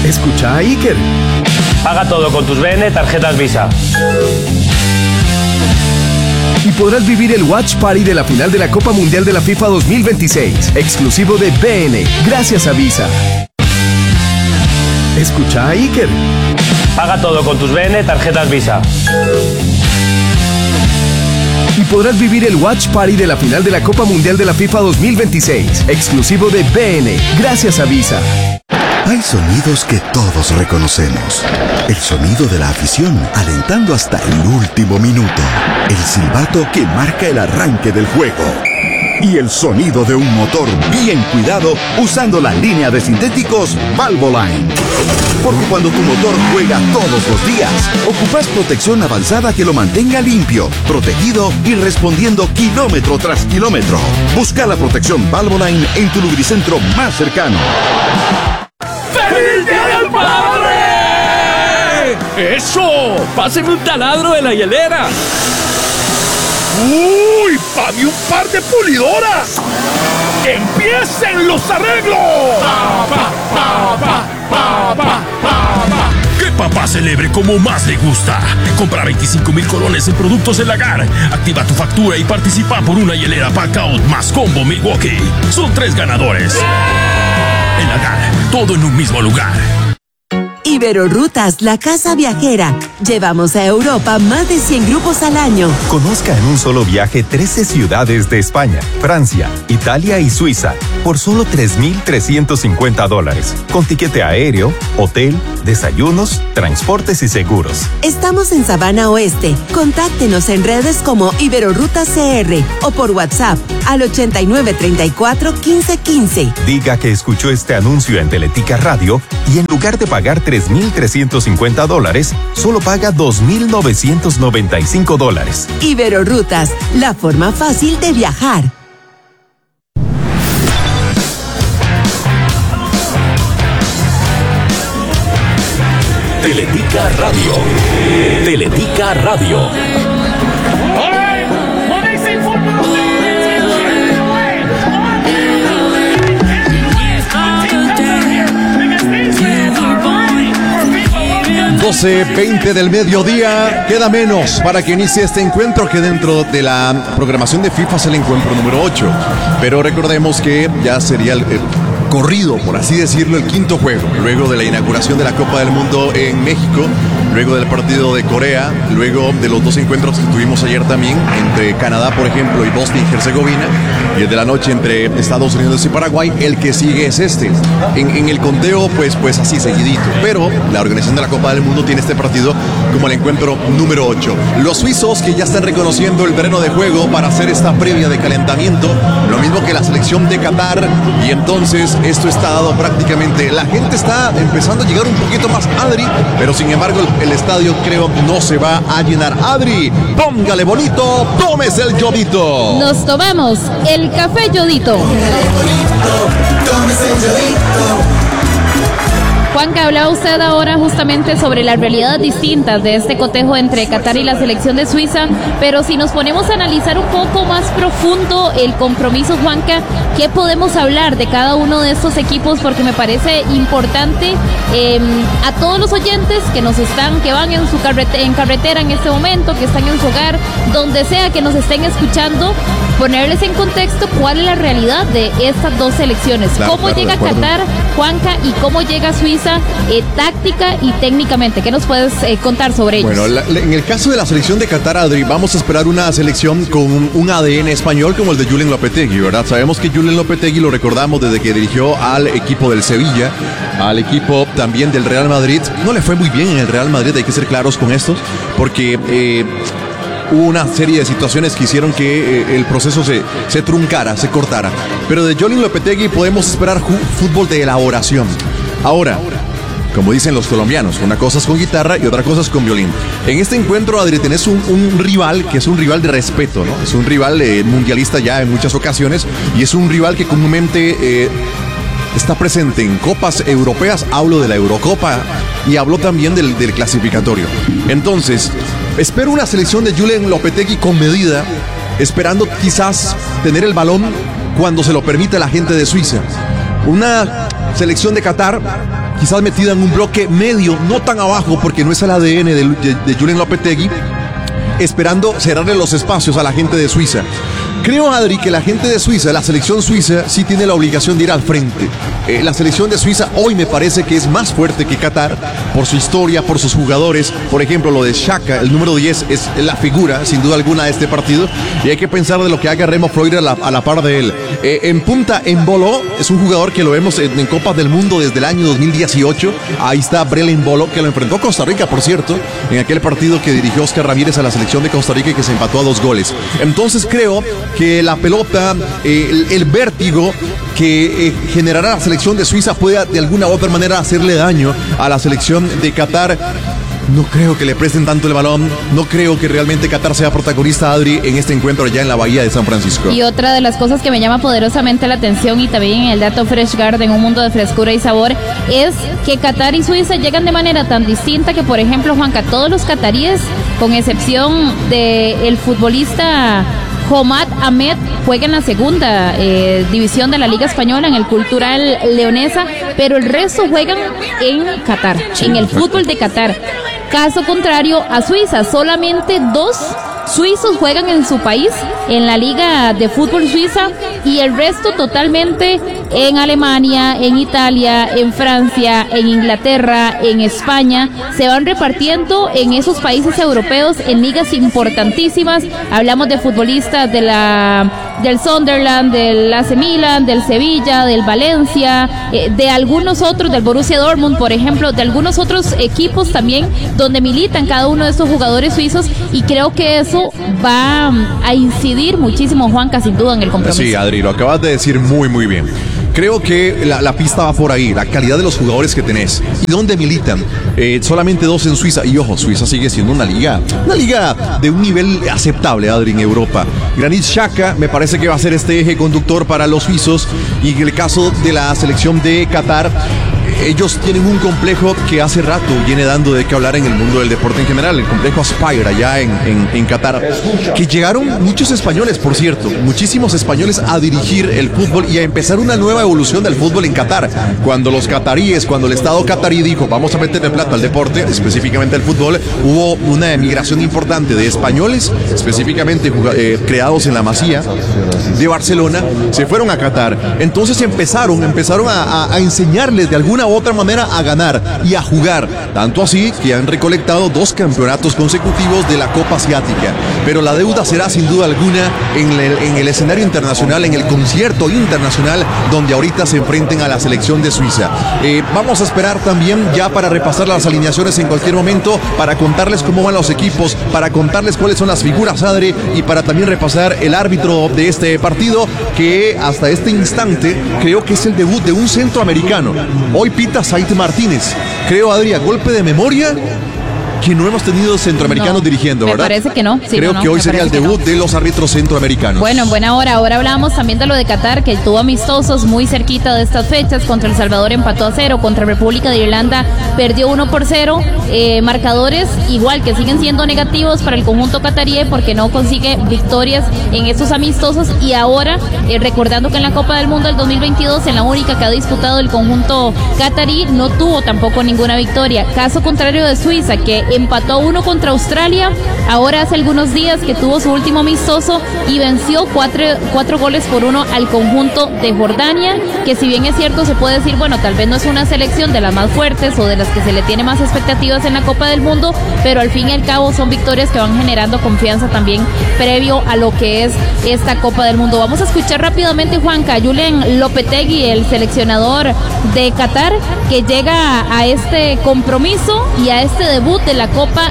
Escucha a Iker. Paga todo con tus BN tarjetas Visa. Y podrás vivir el Watch Party de la final de la Copa Mundial de la FIFA 2026, exclusivo de BN, gracias a Visa. Escucha a Iker. Paga todo con tus BN tarjetas Visa. Y podrás vivir el Watch Party de la final de la Copa Mundial de la FIFA 2026, exclusivo de BN, gracias a Visa. Hay sonidos que todos reconocemos. El sonido de la afición alentando hasta el último minuto. El silbato que marca el arranque del juego. Y el sonido de un motor bien cuidado usando la línea de sintéticos Valvoline. Porque cuando tu motor juega todos los días, ocupas protección avanzada que lo mantenga limpio, protegido y respondiendo kilómetro tras kilómetro. Busca la protección Valvoline en tu lubricentro más cercano. ¡Feliz Día del Padre! ¡Eso! ¡Páseme un taladro de la hielera! ¡Uy! ¡Pague un par de pulidoras! ¡Empiecen los arreglos! Que papá celebre como más le gusta. Compra 25,000 colones en productos El Lagar. Activa tu factura y participa por una hielera Packout más combo Milwaukee. Son 3 ganadores. El Lagar, todo en un mismo lugar. Iberorrutas, la casa viajera. Llevamos a Europa más de 100 grupos al año. Conozca en un solo viaje 13 ciudades de España, Francia, Italia y Suiza por solo $3,350. Con tiquete aéreo, hotel, desayunos, transportes y seguros. Estamos en Sabana Oeste. Contáctenos en redes como Iberorrutas CR o por WhatsApp al 8934-1515. Diga que escuchó este anuncio en Teletica Radio y en lugar de pagar $3,350, solo paga $2,995. Iberorrutas, la forma fácil de viajar. Teletica Radio. Teletica Radio. 12:20 del mediodía, queda menos para que inicie este encuentro que dentro de la programación de FIFA es el encuentro número 8. Pero recordemos que ya sería el corrido, por así decirlo, el quinto juego, luego de la inauguración de la Copa del Mundo en México, luego del partido de Corea, luego de los 2 encuentros que tuvimos ayer también, entre Canadá, por ejemplo, y Bosnia y Herzegovina, y el de la noche entre Estados Unidos y Paraguay. El que sigue es este. En el conteo, pues así seguidito. Pero la organización de la Copa del Mundo tiene este partido como el encuentro número 8. Los suizos que ya están reconociendo el terreno de juego para hacer esta previa de calentamiento, lo mismo que la selección de Qatar, y entonces esto está dado prácticamente. La gente está empezando a llegar un poquito más, Adri, pero sin embargo el estadio creo no se va a llenar. Adri, póngale bonito, tómese el yodito. Nos tomamos el café Yodito. Tómese el yodito. Juanca, hablaba usted ahora justamente sobre las realidades distintas de este cotejo entre Qatar y la selección de Suiza, pero si nos ponemos a analizar un poco más profundo el compromiso, Juanca, ¿qué podemos hablar de cada uno de estos equipos? Porque me parece importante a todos los oyentes que nos están, que van en su carretera en este momento, que están en su hogar, donde sea que nos estén escuchando, ponerles en contexto cuál es la realidad de estas dos selecciones. Claro, ¿cómo llega Qatar, Juanca, y cómo llega Suiza? Táctica y técnicamente, ¿qué nos puedes contar sobre ellos? Bueno, en el caso de la selección de Qatar, Adri, vamos a esperar una selección con un ADN español como el de Julen Lopetegui, ¿verdad? Sabemos que Julen Lopetegui lo recordamos desde que dirigió al equipo del Sevilla, al equipo también del Real Madrid. No le fue muy bien en el Real Madrid, hay que ser claros con esto, porque hubo una serie de situaciones que hicieron que el proceso se truncara, se cortara. Pero de Julen Lopetegui podemos esperar fútbol de elaboración. Ahora, como dicen los colombianos, una cosa es con guitarra y otra cosa es con violín. En este encuentro, Adri, tenés un rival que es un rival de respeto, ¿no? Es un rival mundialista ya en muchas ocasiones y es un rival que comúnmente está presente en copas europeas. Hablo de la Eurocopa y hablo también del clasificatorio. Entonces, espero una selección de Julen Lopetegui con medida, esperando quizás tener el balón cuando se lo permite la gente de Suiza. Una selección de Qatar quizás metida en un bloque medio, no tan abajo porque no es el ADN de Julen Lopetegui, esperando cerrarle los espacios a la gente de Suiza. Creo, Adri, que la gente de Suiza, la selección suiza, sí tiene la obligación de ir al frente. La selección de Suiza hoy me parece que es más fuerte que Qatar por su historia, por sus jugadores. Por ejemplo, lo de Xhaka, el número 10, es la figura, sin duda alguna, de este partido. Y hay que pensar de lo que haga Remo Freuler a la par de él. En punta, Embolo, es un jugador que lo vemos en Copas del Mundo desde el año 2018. Ahí está Brel Embolo, que lo enfrentó a Costa Rica, por cierto, en aquel partido que dirigió Oscar Ramírez a la selección de Costa Rica y que se empató a 2 goles. Entonces creo que la pelota, el vértigo que generará la selección de Suiza pueda de alguna u otra manera hacerle daño a la selección de Qatar. No creo que le presten tanto el balón, no creo que realmente Qatar sea protagonista, Adri, en este encuentro allá en la Bahía de San Francisco. Y otra de las cosas que me llama poderosamente la atención, y también en el dato Fresh Garden, un mundo de frescura y sabor, es que Qatar y Suiza llegan de manera tan distinta que, por ejemplo, Juanca, todos los cataríes, con excepción del futbolista Homad Ahmed, juega en la segunda división de la Liga Española, en el Cultural Leonesa, pero el resto juegan en Qatar, en el fútbol de Qatar. Caso contrario a Suiza, solamente 2 suizos juegan en su país, en la Liga de Fútbol Suiza, y el resto totalmente en Alemania, en Italia, en Francia, en Inglaterra, en España. Se van repartiendo en esos países europeos en ligas importantísimas. Hablamos de futbolistas del Sunderland, del AC Milan, del Sevilla, del Valencia, de algunos otros, del Borussia Dortmund, por ejemplo, de algunos otros equipos también, donde militan cada uno de estos jugadores suizos, y creo que eso va a incidir muchísimo, Juanca, sin duda, en el compromiso. Sí, Adri, lo acabas de decir muy, muy bien. Creo que la pista va por ahí, la calidad de los jugadores que tenés y dónde militan. Solamente 2 en Suiza, y ojo, Suiza sigue siendo una liga de un nivel aceptable, Adri, en Europa. Granit Xhaka me parece que va a ser este eje conductor para los suizos, y en el caso de la selección de Qatar, ellos tienen un complejo que hace rato viene dando de qué hablar en el mundo del deporte en general, el complejo Aspire allá en Qatar, que llegaron muchos españoles, por cierto, muchísimos españoles a dirigir el fútbol y a empezar una nueva evolución del fútbol en Qatar. Cuando el Estado catarí dijo, vamos a meterle plata al deporte, específicamente al fútbol, hubo una emigración importante de españoles, específicamente creados en la Masía de Barcelona, se fueron a Qatar. Entonces empezaron a enseñarles de alguna u otra manera a ganar y a jugar, tanto así que han recolectado 2 campeonatos consecutivos de la Copa Asiática. Pero la deuda será sin duda alguna en el escenario internacional, en el concierto internacional, donde ahorita se enfrenten a la selección de Suiza. Vamos a esperar también ya para repasar las alineaciones en cualquier momento, para contarles cómo van los equipos, para contarles cuáles son las figuras, Adri, y para también repasar el árbitro de este partido, que hasta este instante creo que es el debut de un centroamericano. Hoy pita Said Martínez. Creo, Adri, a golpe de memoria, que no hemos tenido centroamericanos dirigiendo, ¿verdad? Me parece que no. Sí, creo que hoy sería el debut de los árbitros centroamericanos. Bueno, en buena hora. Ahora hablamos también de lo de Qatar, que tuvo amistosos muy cerquita de estas fechas. Contra El Salvador empató a 0, contra República de Irlanda perdió 1-0. Marcadores igual que siguen siendo negativos para el conjunto catarí, porque no consigue victorias en estos amistosos. Y ahora, recordando que en la Copa del Mundo del 2022, en la única que ha disputado el conjunto catarí, no tuvo tampoco ninguna victoria. Caso contrario de Suiza, que empató 1 contra Australia, ahora hace algunos días que tuvo su último amistoso y venció 4 goles por 1 al conjunto de Jordania, que si bien es cierto, se puede decir, bueno, tal vez no es una selección de las más fuertes o de las que se le tiene más expectativas en la Copa del Mundo, pero al fin y al cabo son victorias que van generando confianza también previo a lo que es esta Copa del Mundo. Vamos a escuchar rápidamente, Juanca, Julen Lopetegui, el seleccionador de Qatar, que llega a este compromiso y a este debut de la Copa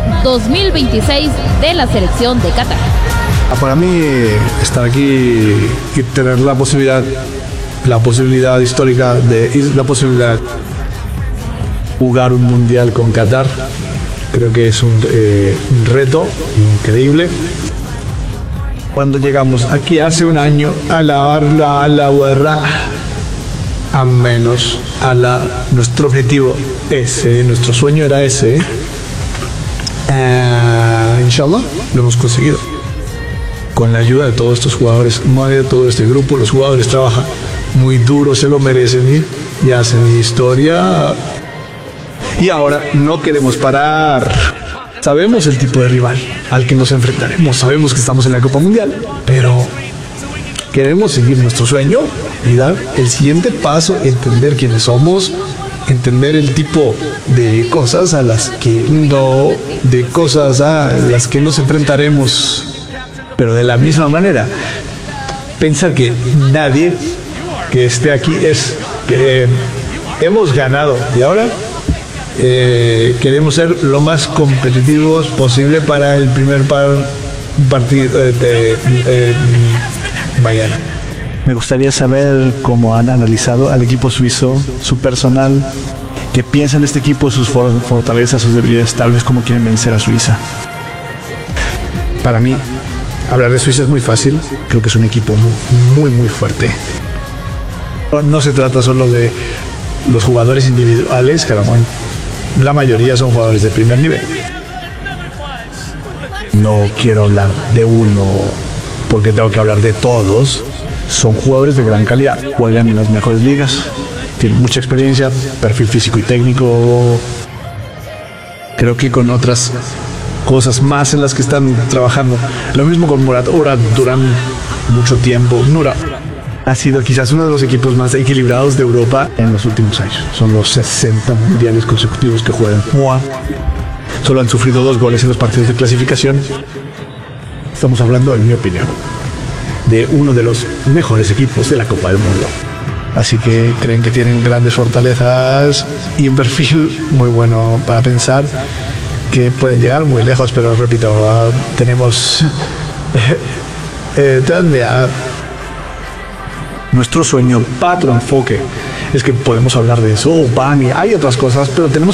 2026 de la selección de Qatar. Para mí, estar aquí y tener la posibilidad histórica la posibilidad de jugar un mundial con Qatar, creo que es un reto increíble. Cuando llegamos aquí hace un año a la guerra, a menos nuestro objetivo nuestro sueño era ese. Inshallah, lo hemos conseguido. Con la ayuda de todos estos jugadores, de todo este grupo, los jugadores trabajan muy duro, se lo merecen y hacen historia Y ahora no queremos parar. Sabemos el tipo de rival al que nos enfrentaremos, sabemos que estamos en la Copa Mundial, pero queremos seguir nuestro sueño y dar el siguiente paso, entender quiénes somos, entender el tipo de cosas a las que nos enfrentaremos, pero de la misma manera. Pensar que nadie que esté aquí es que hemos ganado y ahora queremos ser lo más competitivos posible para el primer partido de mañana. Me gustaría saber cómo han analizado al equipo suizo, su personal, qué piensan de este equipo, sus fortalezas, sus debilidades, tal vez cómo quieren vencer a Suiza. Para mí, hablar de Suiza es muy fácil. Creo que es un equipo muy, muy fuerte. No se trata solo de los jugadores individuales, que la mayoría son jugadores de primer nivel. No quiero hablar de uno porque tengo que hablar de todos. Son jugadores de gran calidad, juegan en las mejores ligas, tienen mucha experiencia, perfil físico y técnico. Creo que con otras cosas más en las que están trabajando. Lo mismo con Murat. Duran mucho tiempo. Nura ha sido quizás uno de los equipos más equilibrados de Europa en los últimos años. Son los 60 mundiales consecutivos que juegan. Solo han sufrido 2 goles en los partidos de clasificación. Estamos hablando, en mi opinión, de uno de los mejores equipos de la Copa del Mundo. Así que creen que tienen grandes fortalezas y un perfil muy bueno para pensar que pueden llegar muy lejos, pero repito, tenemos nuestro sueño, nuestro enfoque es que podemos hablar de eso, hay otras cosas, pero tenemos